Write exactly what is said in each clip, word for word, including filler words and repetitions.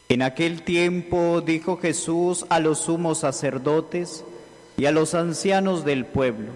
En aquel tiempo dijo Jesús a los sumos sacerdotes y a los ancianos del pueblo: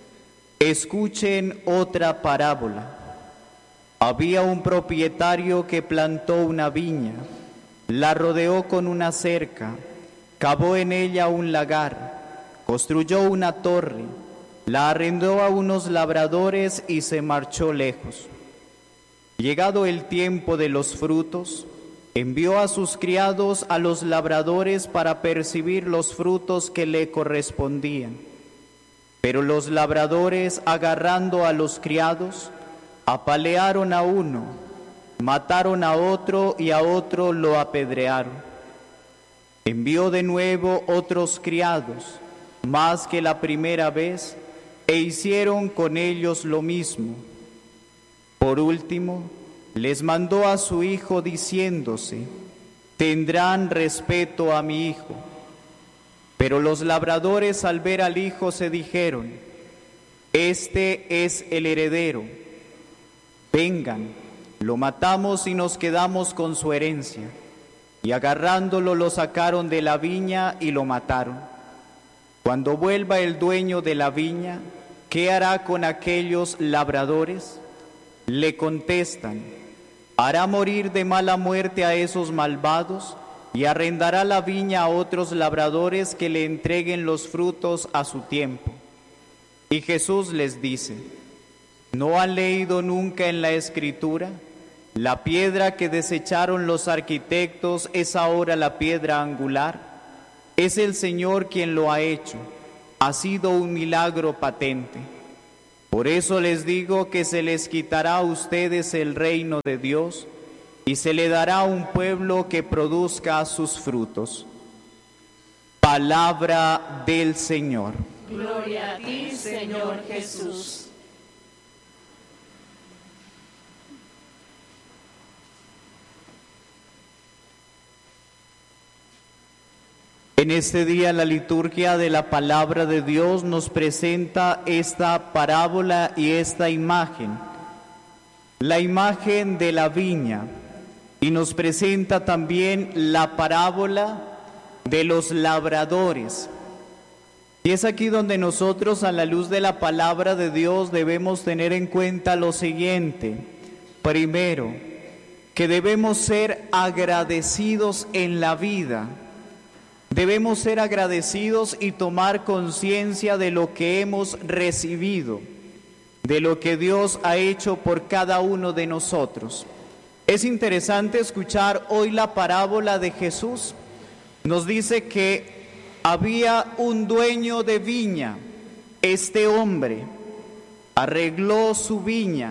escuchen otra parábola. Había un propietario que plantó una viña, la rodeó con una cerca, cavó en ella un lagar, construyó una torre, la arrendó a unos labradores y se marchó lejos. Llegado el tiempo de los frutos, envió a sus criados a los labradores para percibir los frutos que le correspondían. Pero los labradores, agarrando a los criados, apalearon a uno, mataron a otro y a otro lo apedrearon. Envió de nuevo otros criados, más que la primera vez, e hicieron con ellos lo mismo. Por último, les mandó a su hijo diciéndose: tendrán respeto a mi hijo. Pero los labradores, al ver al hijo, se dijeron: este es el heredero. Vengan, lo matamos y nos quedamos con su herencia. Y agarrándolo lo sacaron de la viña y lo mataron. Cuando vuelva el dueño de la viña, ¿qué hará con aquellos labradores? Le contestan: hará morir de mala muerte a esos malvados y arrendará la viña a otros labradores que le entreguen los frutos a su tiempo. Y Jesús les dice: ¿no han leído nunca en la Escritura? La piedra que desecharon los arquitectos es ahora la piedra angular. Es el Señor quien lo ha hecho. Ha sido un milagro patente. Por eso les digo que se les quitará a ustedes el reino de Dios y se le dará a un pueblo que produzca sus frutos. Palabra del Señor. Gloria a ti, Señor Jesús. En este día la liturgia de la palabra de Dios nos presenta esta parábola y esta imagen, la imagen de la viña, y nos presenta también la parábola de los labradores. Y es aquí donde nosotros, a la luz de la palabra de Dios, debemos tener en cuenta lo siguiente. Primero, que debemos ser agradecidos en la vida. Debemos ser agradecidos y tomar conciencia de lo que hemos recibido, de lo que Dios ha hecho por cada uno de nosotros. Es interesante escuchar hoy la parábola de Jesús. Nos dice que había un dueño de viña. Este hombre arregló su viña,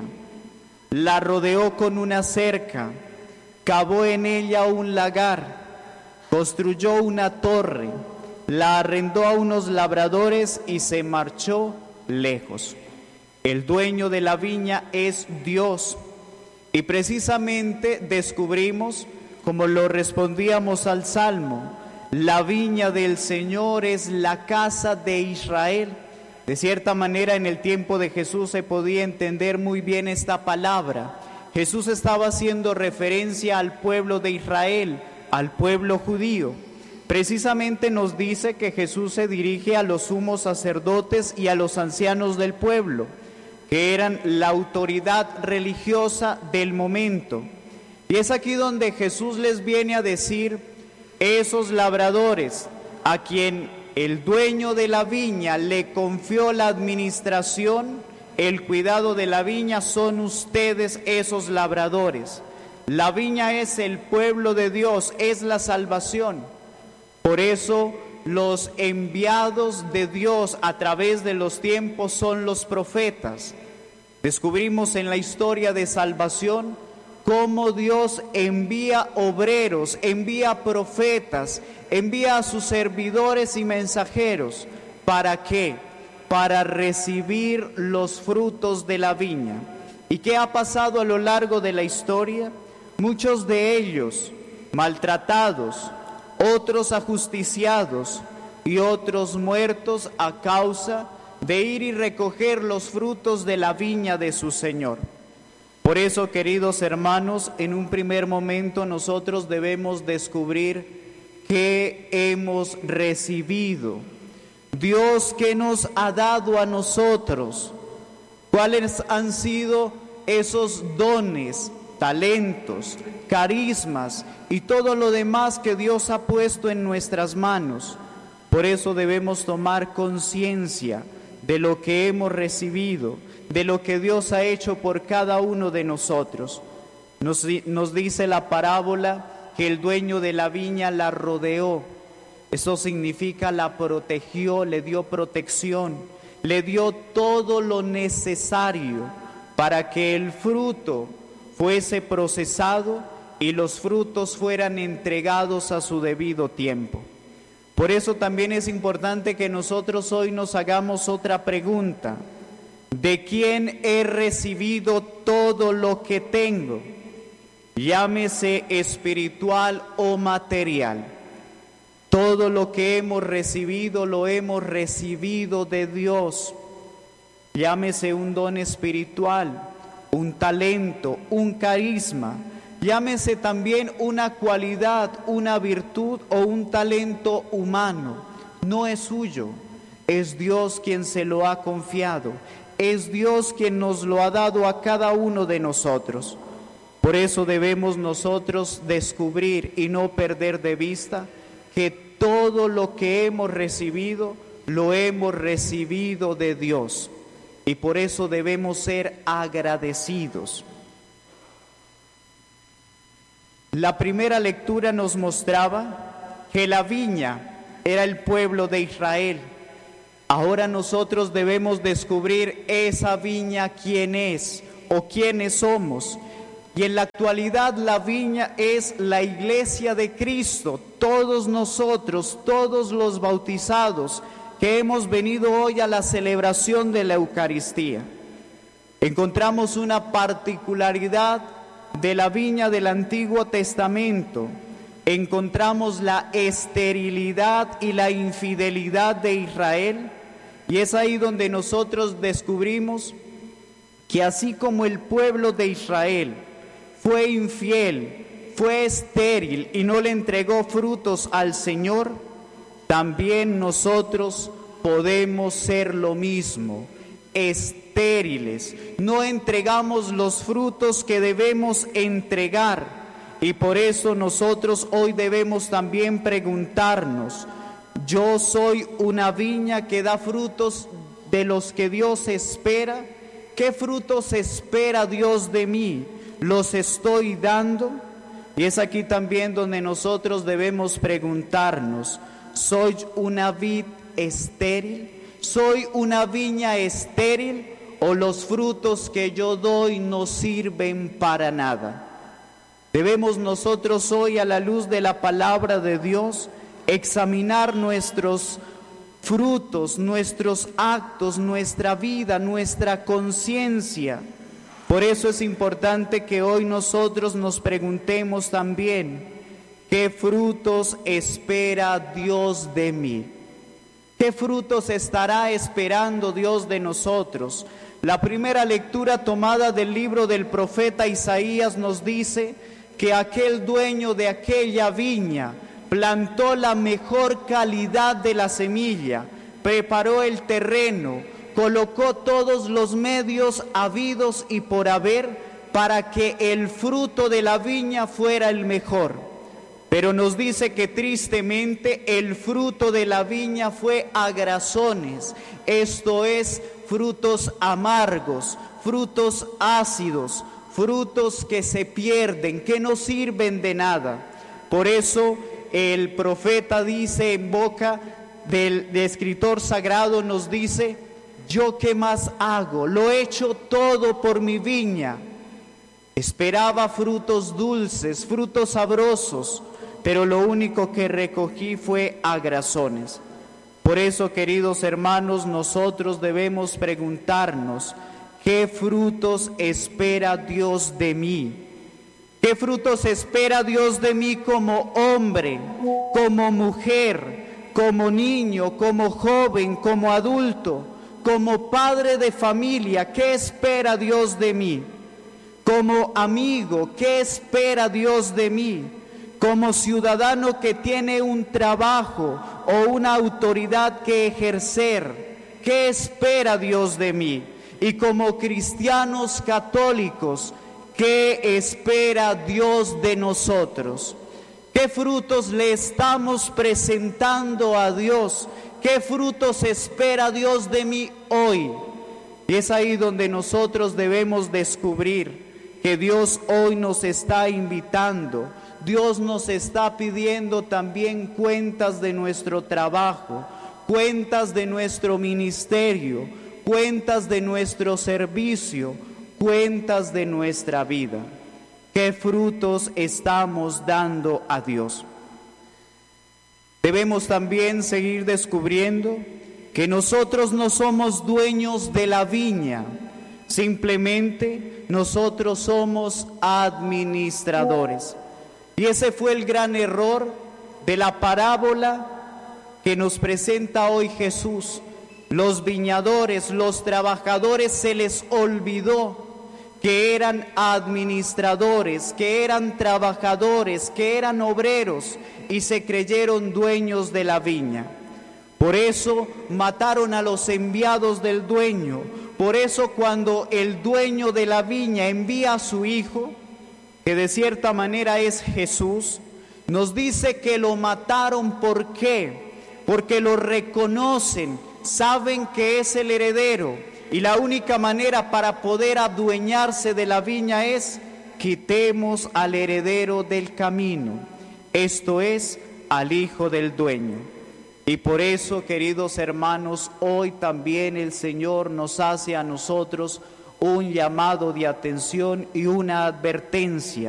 la rodeó con una cerca, cavó en ella un lagar, construyó una torre, la arrendó a unos labradores y se marchó lejos. El dueño de la viña es Dios. Y precisamente descubrimos, como lo respondíamos al Salmo, la viña del Señor es la casa de Israel. De cierta manera, en el tiempo de Jesús se podía entender muy bien esta palabra. Jesús estaba haciendo referencia al pueblo de Israel, al pueblo judío. Precisamente nos dice que Jesús se dirige a los sumos sacerdotes y a los ancianos del pueblo, que eran la autoridad religiosa del momento. Y es aquí donde Jesús les viene a decir: esos labradores a quien el dueño de la viña le confió la administración, el cuidado de la viña, son ustedes esos labradores. La viña es el pueblo de Dios, es la salvación. Por eso los enviados de Dios a través de los tiempos son los profetas. Descubrimos en la historia de salvación cómo Dios envía obreros, envía profetas, envía a sus servidores y mensajeros. ¿Para qué? Para recibir los frutos de la viña. ¿Y qué ha pasado a lo largo de la historia? Muchos de ellos maltratados, otros ajusticiados y otros muertos a causa de ir y recoger los frutos de la viña de su Señor. Por eso, queridos hermanos, en un primer momento nosotros debemos descubrir qué hemos recibido. Dios, ¿qué nos ha dado a nosotros? ¿Cuáles han sido esos dones, talentos, carismas y todo lo demás que Dios ha puesto en nuestras manos? Por eso debemos tomar conciencia de lo que hemos recibido, de lo que Dios ha hecho por cada uno de nosotros. Nos, nos dice la parábola que el dueño de la viña la rodeó. Eso significa la protegió, le dio protección, le dio todo lo necesario para que el fruto fuese procesado y los frutos fueran entregados a su debido tiempo. Por eso también es importante que nosotros hoy nos hagamos otra pregunta. ¿De quién he recibido todo lo que tengo? Llámese espiritual o material. Todo lo que hemos recibido lo hemos recibido de Dios. Llámese un don espiritual, un talento, un carisma. Llámese también una cualidad, una virtud o un talento humano. No es suyo, es Dios quien se lo ha confiado. Es Dios quien nos lo ha dado a cada uno de nosotros. Por eso debemos nosotros descubrir y no perder de vista que todo lo que hemos recibido, lo hemos recibido de Dios. Y por eso debemos ser agradecidos. La primera lectura nos mostraba que la viña era el pueblo de Israel. Ahora nosotros debemos descubrir esa viña quién es o quiénes somos. Y en la actualidad la viña es la iglesia de Cristo, todos nosotros, todos los bautizados que hemos venido hoy a la celebración de la Eucaristía. Encontramos una particularidad de la viña del Antiguo Testamento. Encontramos la esterilidad y la infidelidad de Israel, y es ahí donde nosotros descubrimos que así como el pueblo de Israel fue infiel, fue estéril y no le entregó frutos al Señor, también nosotros podemos ser lo mismo, estériles. No entregamos los frutos que debemos entregar, y por eso nosotros hoy debemos también preguntarnos: ¿yo soy una viña que da frutos de los que Dios espera? ¿Qué frutos espera Dios de mí? ¿Los estoy dando? Y es aquí también donde nosotros debemos preguntarnos: ¿soy una vid estéril? ¿Soy una viña estéril? ¿O los frutos que yo doy no sirven para nada? Debemos nosotros hoy, a la luz de la palabra de Dios, examinar nuestros frutos, nuestros actos, nuestra vida, nuestra conciencia. Por eso es importante que hoy nosotros nos preguntemos también: ¿qué frutos espera Dios de mí? ¿Qué frutos estará esperando Dios de nosotros? La primera lectura tomada del libro del profeta Isaías nos dice que aquel dueño de aquella viña plantó la mejor calidad de la semilla, preparó el terreno, colocó todos los medios habidos y por haber para que el fruto de la viña fuera el mejor. Pero nos dice que tristemente el fruto de la viña fue agrazones, esto es, frutos amargos, frutos ácidos, frutos que se pierden, que no sirven de nada. Por eso el profeta dice en boca del, del escritor sagrado, nos dice: ¿yo qué más hago? Lo he hecho todo por mi viña. Esperaba frutos dulces, frutos sabrosos, pero lo único que recogí fue agrazones. Por eso, queridos hermanos, nosotros debemos preguntarnos: ¿qué frutos espera Dios de mí? ¿Qué frutos espera Dios de mí como hombre, como mujer, como niño, como joven, como adulto, como padre de familia? ¿Qué espera Dios de mí? Como amigo, ¿qué espera Dios de mí? Como ciudadano que tiene un trabajo o una autoridad que ejercer, ¿qué espera Dios de mí? Y como cristianos católicos, ¿qué espera Dios de nosotros? ¿Qué frutos le estamos presentando a Dios? ¿Qué frutos espera Dios de mí hoy? Y es ahí donde nosotros debemos descubrir que Dios hoy nos está invitando. Dios nos está pidiendo también cuentas de nuestro trabajo, cuentas de nuestro ministerio, cuentas de nuestro servicio, cuentas de nuestra vida. ¿Qué frutos estamos dando a Dios? Debemos también seguir descubriendo que nosotros no somos dueños de la viña, simplemente nosotros somos administradores. Y ese fue el gran error de la parábola que nos presenta hoy Jesús. Los viñadores, los trabajadores, se les olvidó que eran administradores, que eran trabajadores, que eran obreros, y se creyeron dueños de la viña. Por eso mataron a los enviados del dueño. Por eso cuando el dueño de la viña envía a su hijo, que de cierta manera es Jesús, nos dice que lo mataron. ¿Por qué? Porque lo reconocen, saben que es el heredero, y la única manera para poder adueñarse de la viña es: quitemos al heredero del camino, esto es, al hijo del dueño. Y por eso, queridos hermanos, hoy también el Señor nos hace a nosotros un llamado de atención y una advertencia.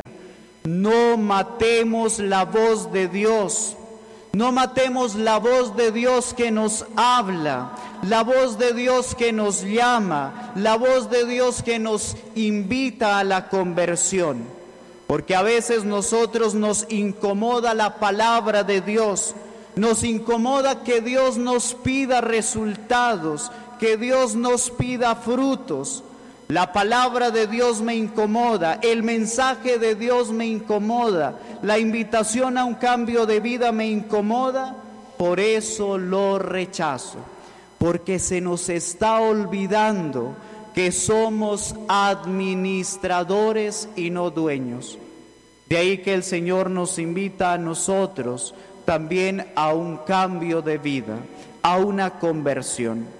No matemos la voz de Dios, no matemos la voz de Dios que nos habla, la voz de Dios que nos llama, la voz de Dios que nos invita a la conversión. Porque a veces nosotros nos incomoda la palabra de Dios, nos incomoda que Dios nos pida resultados, que Dios nos pida frutos. La palabra de Dios me incomoda, el mensaje de Dios me incomoda, la invitación a un cambio de vida me incomoda, por eso lo rechazo, porque se nos está olvidando que somos administradores y no dueños. De ahí que el Señor nos invita a nosotros también a un cambio de vida, a una conversión.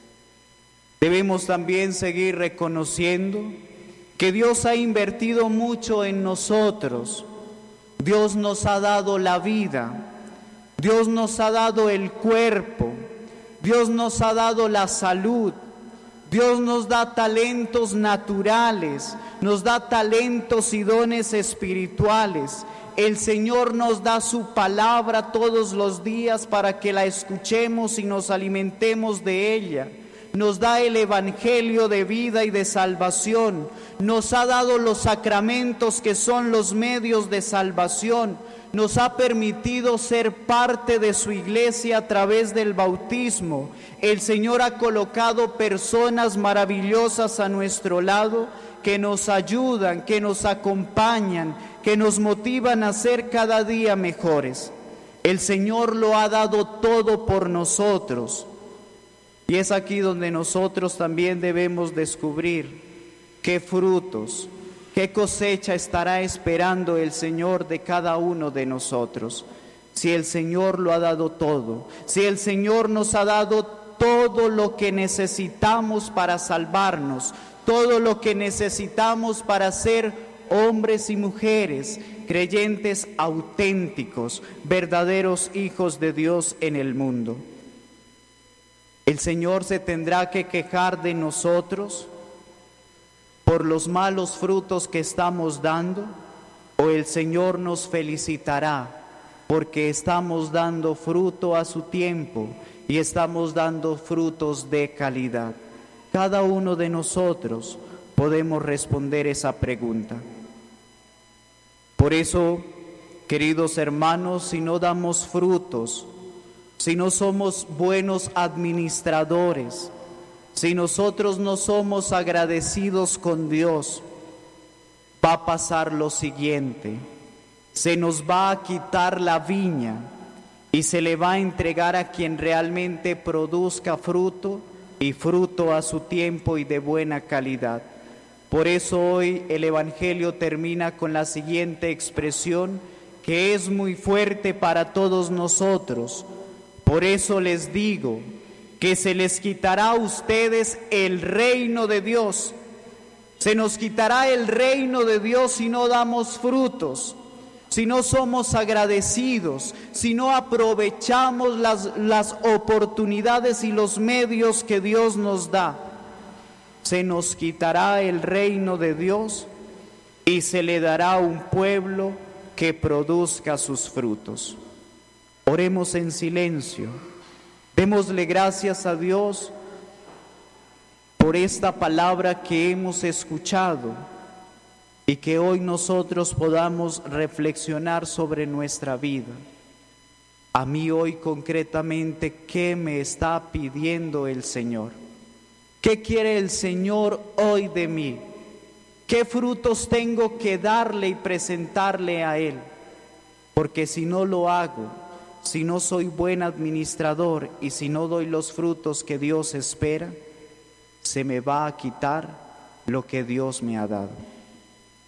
Debemos también seguir reconociendo que Dios ha invertido mucho en nosotros. Dios nos ha dado la vida, Dios nos ha dado el cuerpo, Dios nos ha dado la salud, Dios nos da talentos naturales, nos da talentos y dones espirituales. El Señor nos da su palabra todos los días para que la escuchemos y nos alimentemos de ella. Nos da el evangelio de vida y de salvación, nos ha dado los sacramentos que son los medios de salvación, nos ha permitido ser parte de su iglesia a través del bautismo. El Señor ha colocado personas maravillosas a nuestro lado que nos ayudan, que nos acompañan, que nos motivan a ser cada día mejores. El Señor lo ha dado todo por nosotros. Y es aquí donde nosotros también debemos descubrir qué frutos, qué cosecha estará esperando el Señor de cada uno de nosotros. Si el Señor lo ha dado todo, si el Señor nos ha dado todo lo que necesitamos para salvarnos, todo lo que necesitamos para ser hombres y mujeres, creyentes auténticos, verdaderos hijos de Dios en el mundo. ¿El Señor se tendrá que quejar de nosotros por los malos frutos que estamos dando? ¿O el Señor nos felicitará porque estamos dando fruto a su tiempo y estamos dando frutos de calidad? Cada uno de nosotros podemos responder esa pregunta. Por eso, queridos hermanos, si no damos frutos, si no somos buenos administradores, si nosotros no somos agradecidos con Dios, va a pasar lo siguiente: se nos va a quitar la viña y se le va a entregar a quien realmente produzca fruto, y fruto a su tiempo y de buena calidad. Por eso hoy el Evangelio termina con la siguiente expresión, que es muy fuerte para todos nosotros. Por eso les digo que se les quitará a ustedes el reino de Dios. Se nos quitará el reino de Dios si no damos frutos, si no somos agradecidos, si no aprovechamos las, las oportunidades y los medios que Dios nos da. Se nos quitará el reino de Dios y se le dará un pueblo que produzca sus frutos. Oremos en silencio. Démosle gracias a Dios por esta palabra que hemos escuchado y que hoy nosotros podamos reflexionar sobre nuestra vida. A mí hoy concretamente, ¿qué me está pidiendo el Señor? ¿Qué quiere el Señor hoy de mí? ¿Qué frutos tengo que darle y presentarle a Él? Porque si no lo hago, si no soy buen administrador y si no doy los frutos que Dios espera, se me va a quitar lo que Dios me ha dado.